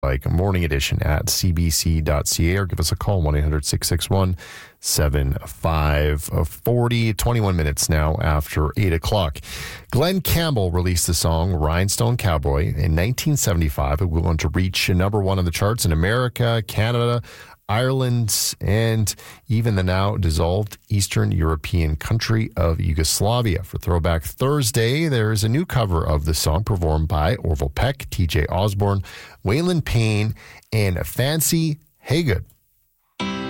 like Morning Edition at cbc.ca or give us a call, 1-800-661-7540. 21 minutes now after 8 o'clock. Glenn Campbell released the song Rhinestone Cowboy in 1975. It went on to reach number one on the charts in America, Canada, Ireland, and even the now dissolved Eastern European country of Yugoslavia. For Throwback Thursday, there is a new cover of the song performed by Orville Peck, TJ Osborne, Waylon Payne, and Fancy Haygood.